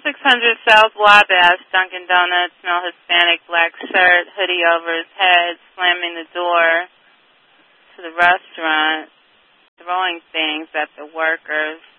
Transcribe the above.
600 South Wabash, Dunkin' Donuts, male Hispanic, black shirt, hoodie over his head, slamming the door to the restaurant, throwing things at the workers.